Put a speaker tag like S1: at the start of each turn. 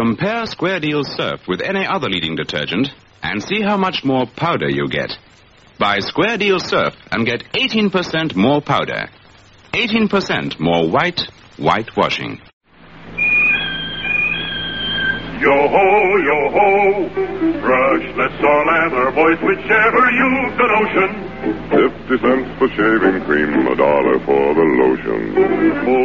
S1: Compare Square Deal Surf with any other leading detergent and see how much more powder you get. Buy Square Deal Surf and get 18% more powder. 18% more whitewashing.
S2: Yo-ho, yo-ho, brushless or lather, boys, whichever you've the notion.
S3: 50 cents for shaving cream, $1 for the lotion.